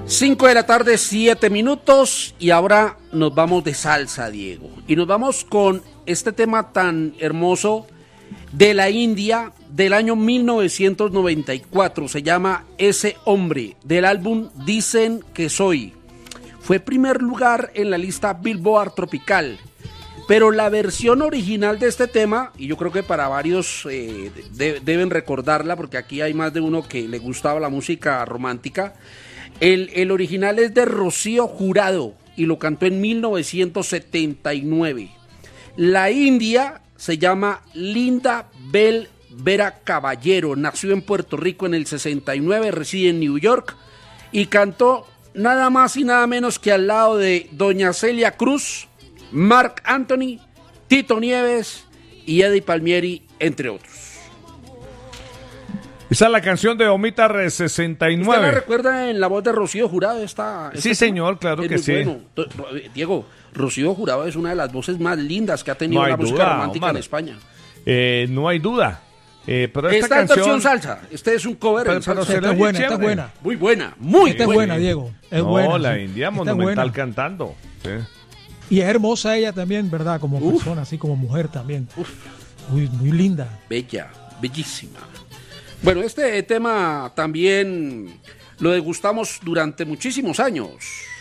5 de la tarde, 7 minutos, y ahora nos vamos de salsa, Diego. Y nos vamos con este tema tan hermoso de la India del año 1994. Se llama Ese Hombre, del álbum Dicen que Soy. Fue primer lugar en la lista Billboard Tropical. Pero la versión original de este tema, y yo creo que para varios deben recordarla, porque aquí hay más de uno que le gustaba la música romántica. El original es de Rocío Jurado y lo cantó en 1979. La India se llama Linda Bell Vera Caballero. Nació en Puerto Rico en el 69, reside en New York y cantó nada más y nada menos que al lado de Doña Celia Cruz, Marc Anthony, Tito Nieves y Eddie Palmieri, entre otros. Esa es la canción de Omita 69. ¿Usted la recuerda en la voz de Rocío Jurado? Sí, señor, claro que sí. Bueno. Diego, Rocío Jurado es una de las voces más lindas que ha tenido la música romántica en España. No hay duda. Pero esta canción... versión salsa. Este es un cover en salsa. Está buena, está buena. Muy buena, muy buena. Esta es buena, Diego. Es buena. La sí. India monumental cantando. Sí. Y es hermosa ella también, ¿verdad? Como persona, así como mujer también. Muy linda. Bella, bellísima. Bueno, este tema también lo degustamos durante muchísimos años.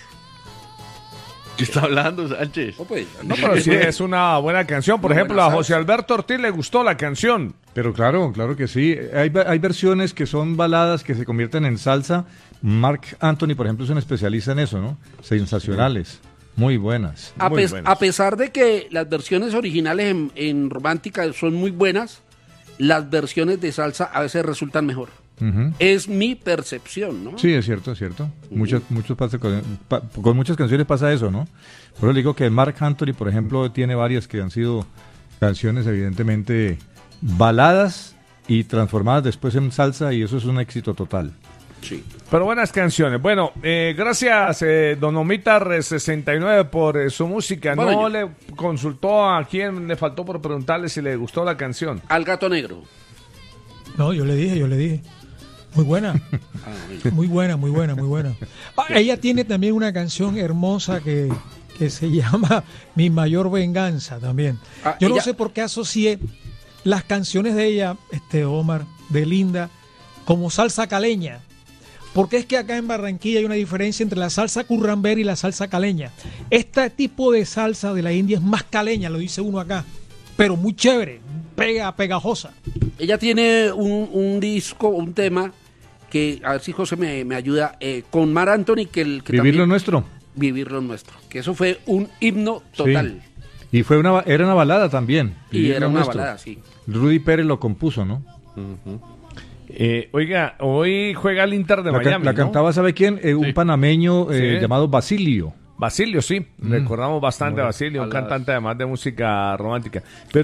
¿Qué está hablando, Sánchez? No, pero sí es una buena canción. Por ejemplo, a José Alberto Ortiz le gustó la canción. Pero claro que sí. Hay versiones que son baladas que se convierten en salsa. Marc Anthony, por ejemplo, es un especialista en eso, ¿no? Sensacionales. Muy buenas. A pesar de que las versiones originales en romántica son muy buenas, las versiones de salsa a veces resultan mejor. Uh-huh. Es mi percepción, ¿no? Sí, es cierto. Uh-huh. Con muchas canciones pasa eso, ¿no? Por eso digo que Marc Anthony, por ejemplo, tiene varias que han sido canciones evidentemente baladas y transformadas después en salsa, y eso es un éxito total. Sí. Pero buenas canciones. Bueno, gracias don Omita 69 por su música. Bueno, no le consultó a quién le faltó por preguntarle si le gustó la canción. Al Gato Negro. No, yo le dije. Muy buena. Muy buena. Ella tiene también una canción hermosa que se llama Mi Mayor Venganza también. Yo no sé por qué asocié las canciones de ella, Omar, de Linda, como salsa caleña. Porque es que acá en Barranquilla hay una diferencia entre la salsa currambera y la salsa caleña. Este tipo de salsa de la India es más caleña, lo dice uno acá, pero muy chévere, pegajosa. Ella tiene un disco, un tema, que a ver si José me ayuda, con Marc Anthony, que Vivir también, lo nuestro. Vivir lo nuestro, que eso fue un himno total. Sí. Y era una balada también. Y era una balada, sí. Rudy Pérez lo compuso, ¿no? Uh-huh. Oiga, hoy juega el Inter de Miami, La cantaba, ¿sabe quién? Un panameño llamado Basilio. Basilio, sí. Recordamos bastante a Basilio, un cantante además de música romántica. Pero